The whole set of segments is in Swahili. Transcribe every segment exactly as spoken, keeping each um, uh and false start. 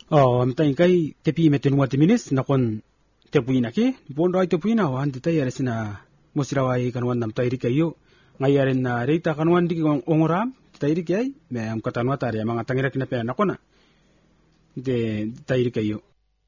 Oh, am tay kay tepi metunwa timinis nakon tepuina ke bon rai tepuina wan tay are sina musirawai kanwan nam tay rikayo ngayaren na reita kanwan dik ongoram tay rikay me am katanwa tare mga tangira kina pe nakona de tay rikayo.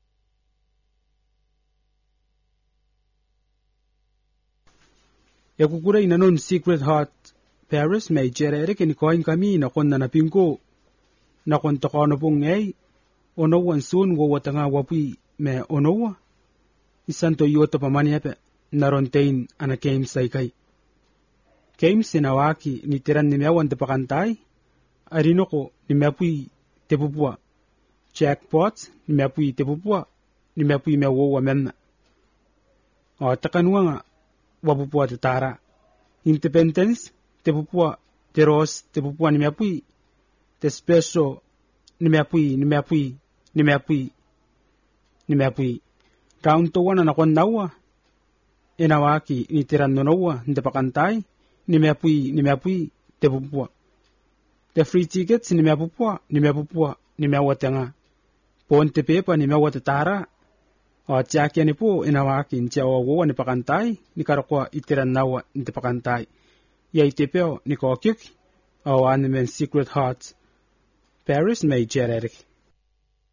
Yakukura inanon Secret Heart Paris may jerere kini koin kami nakon na napingko nakon tokono pong ngay ono wan sun wo watanga wapi me ono wa isanto yoto pamani hape narontain ana games ay kay games sinawaki ni tiran ni mewan te pakantay arino ko ni meapui tepupua jackpot ni meapui tepupua ni meapui mewo wa menna o takanwa nga wapupua te tara independence tepupua teros tepupua ni meapui te special ni meapui ni meapui ni meapui ni meapui round to wana na kon nawa enawaki ni tiran no nawa nde pakantay ni meapui ni meapui te pupua the free tickets ni meapupua ni meapupua ni meawatanga ponte pepa ni meawata tara o tiaki ni po enawaki ntia wo ni pakantay ni karakwa itiran nawa nde pakantay ya itepeo ni kokik o animen Secret Heart Paris may jererik